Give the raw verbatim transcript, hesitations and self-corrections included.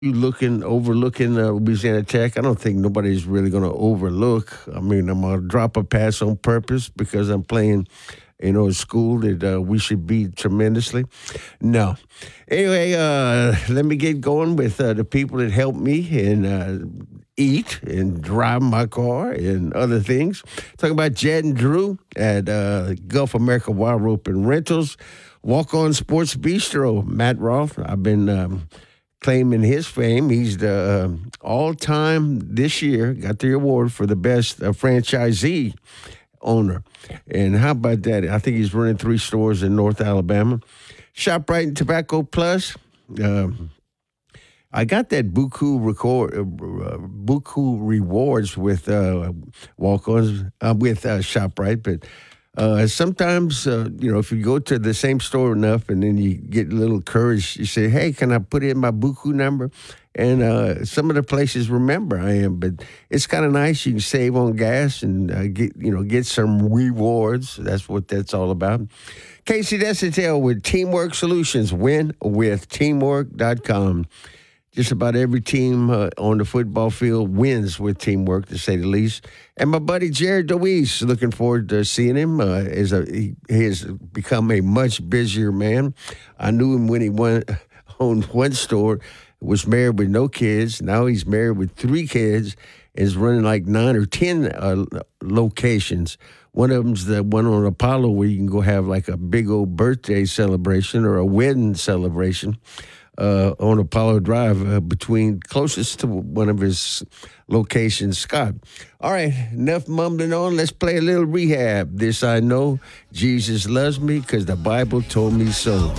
you looking overlooking uh, Louisiana Tech? I don't think nobody's really going to overlook. I mean, I'm going to drop a pass on purpose because I'm playing, you know, a school that uh, we should beat tremendously. No. Anyway, uh, let me get going with uh, the people that helped me and uh, eat and drive my car and other things. Talking about Jed and Drew at uh, Gulf America Wild Rope and Rentals. Walk On Sports Bistro, Matt Roth. I've been um, claiming his fame. He's the um all-time this year, got the award for the best uh, franchisee owner. And how about that? I think he's running three stores in North Alabama. ShopRite and Tobacco Plus. Um, I got that Buku record, uh, uh, Buku rewards with uh, walk-ons uh, with uh, Shoprite, but uh, sometimes uh, you know if you go to the same store enough and then you get a little courage, you say, "Hey, can I put in my Buku number?" And uh, some of the places remember I am, but it's kind of nice. You can save on gas and uh, get you know get some rewards. That's what that's all about. Casey Desitel with Teamwork Solutions. Win with teamwork dot com. Just about every team uh, on the football field wins with teamwork, to say the least. And my buddy Jared Deweese, looking forward to seeing him. Uh, is a, he, he has become a much busier man. I knew him when he went, owned one store, was married with no kids. Now he's married with three kids, is running like nine or ten uh, locations. One of them's the one on Apollo where you can go have like a big old birthday celebration or a wedding celebration. Uh, on Apollo Drive, uh, between closest to one of his locations, Scott. All right, enough mumbling on. Let's play a little rehab. This I know, Jesus loves me because the Bible told me so.